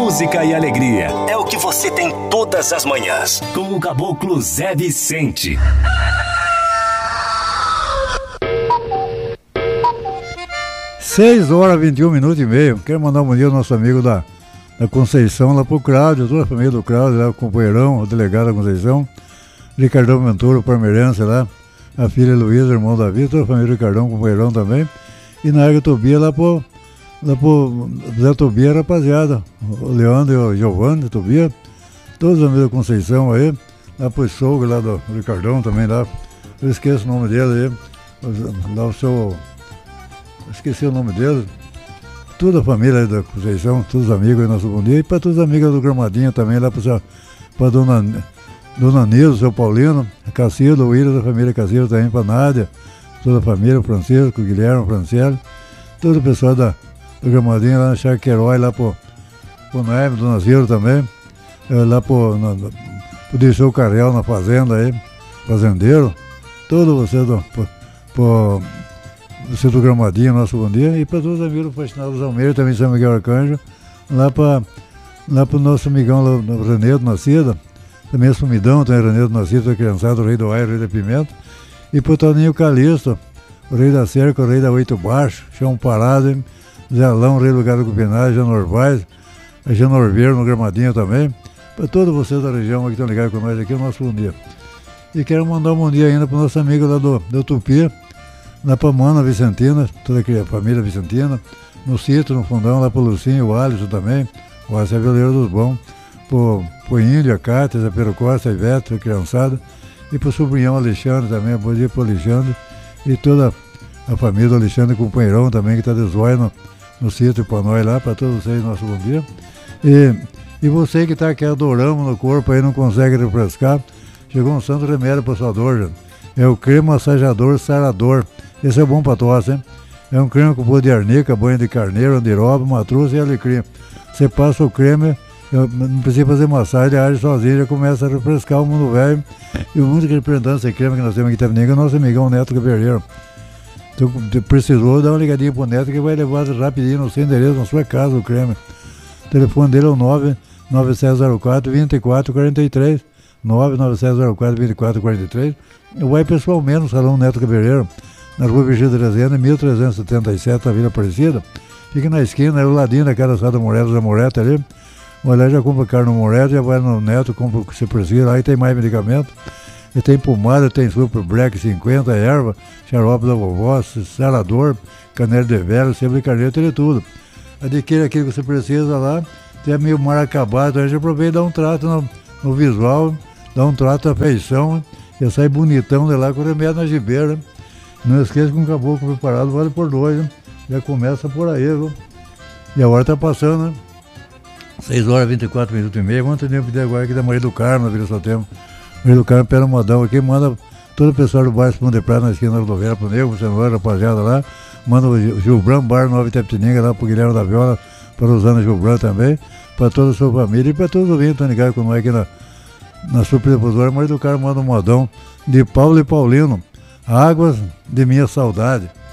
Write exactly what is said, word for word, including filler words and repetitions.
música e alegria. É o que você tem todas as manhãs. Com o Caboclo Zé Vicente. seis horas, vinte e um minutos e meio. Quero mandar um bom dia ao nosso amigo da, da Conceição, lá pro Cláudio, toda a família do Cláudio, lá, o companheirão, o delegado da Conceição, Ricardão Ventura, o palmeirense lá, a filha Luísa, o irmão Davi, toda a família do Ricardão, companheirão também. E na Erga Tobia, lá pro, lá pro Zé Tobia, rapaziada, o Leandro e o Giovanni Tobia, todos os amigos da Conceição aí, lá pro sogro lá do Ricardão também lá, eu esqueço o nome dele aí, lá o seu... esqueci o nome dele, toda a família aí da Conceição, todos os amigos aí, nosso bom dia, e para todos os amigos do Gramadinho também, lá para dona, dona Nilza, seu Paulino, a Cacilda, o William da família Cacilda também, para Nádia, toda a família, o Francisco, o Guilherme, o Franciele, todo o pessoal da, do Gramadinho, lá na Chácara Queiroz, lá para o Naime, dona Zilda também, lá para o Dirceu Carrel na fazenda aí, fazendeiro, todo você do, pro, pro, você do Gramadinho, nosso bom dia, e para todos os amigos do Faxinal dos Almeiros, também São Miguel Arcanjo, lá para lá o nosso amigão lá, no Renedo Nascida, também Sumidão, tem Renedo Nascida, criançado, o Rei do Aire, o Rei da Pimenta, e para o Toninho Calixto, o Rei da Cerca, o Rei da Oito Baixo, Chão Parado, Zé Alão, o Rei do Gado Cupinagem, Janor Vaz, a Janor Verde no Gramadinho também, para todos vocês da região que estão ligados com nós aqui, o nosso bom dia. E quero mandar um bom dia ainda para o nosso amigo lá do, do Tupi, na Pamana Vicentina, toda a família Vicentina, no sítio, no fundão, lá pro Lucinho, o Alisson também, o Alisson é veleiro dos bons, pro, pro Índio, a Cátia, a Pedro Costa, a Ivete, a criançada, e pro sobrinhão Alexandre também, bom dia pro Alexandre, e toda a família do Alexandre, companheirão também, que está de zóio no, no sítio para nós lá, para todos vocês, nosso bom dia. E, e você que está aqui adorando no corpo aí, não consegue refrescar, chegou um santo remédio para sua dor, gente. É o creme massageador sarador. Esse é bom para tosse, hein? É um creme com pó de arnica, banho de carneiro, andiroba, matruça e alecrim. Você passa o creme, não precisa fazer massagem, ele age sozinho, já começa a refrescar o mundo velho. E o mundo que representando esse creme que nós temos aqui também é o nosso amigão Neto Cabeleireiro. Então, precisou dar uma ligadinha pro Neto que vai levar rapidinho no seu endereço, na sua casa, o creme. O telefone dele é o nove nove sete zero quatro, dois quatro quatro três. nove nove sete zero quatro, dois quatro quatro três. Vai pessoalmente no Salão Neto Cabeleireiro, na rua Virgílio de Rezende, mil trezentos e setenta e sete, na Vila Aparecida. Fica na esquina, é o ladinho da Caraçada Moreto da Moreta ali. Vai lá, já compra carne no Moreto, já vai no Neto, compra o que você precisa. Aí tem mais medicamento. E tem pomada, tem Super Black cinquenta, erva, xarope da vovó, salador, canela de velho, sempre carneiro, tem de tudo. Adquire aquilo que você precisa lá. Tem meio mar acabado, a gente aproveita e dá um trato no, no visual, dá um trato à feição, já sai bonitão de lá com o remédio na gibeira. Não esqueça que um caboclo preparado vale por dois, né? Já começa por aí, viu? E a hora tá passando, né? seis horas e vinte e quatro minutos e meio. Vamos ter pedir agora aqui da Maria do Carmo, na Vila Sotemo. Maria do Carmo, Pera Modão aqui, manda todo o pessoal do bairro Pão de Prata na esquina da rodoviária pro Nego, você não rapaziada lá. Manda o Gilbrão, Bar Nova Itapetininga lá pro Guilherme da Viola, para Rosana Gilbrão também, para toda a sua família e para todos os ouvintes que estão ligados com nós aqui na, na Superdifusora. Maria do Carmo manda um modão de Paulo e Paulino. Águas de minha saudade.